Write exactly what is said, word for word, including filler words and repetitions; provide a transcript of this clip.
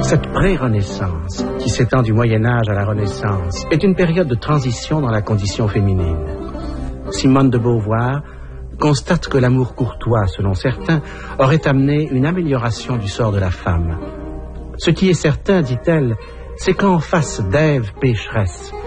Cette pré-Renaissance, qui s'étend du Moyen-Âge à la Renaissance, est une période de transition dans la condition féminine. Simone de Beauvoir constate que l'amour courtois, selon certains, aurait amené une amélioration du sort de la femme. Ce qui est certain, dit-elle, c'est qu'en face d'Ève pécheresse,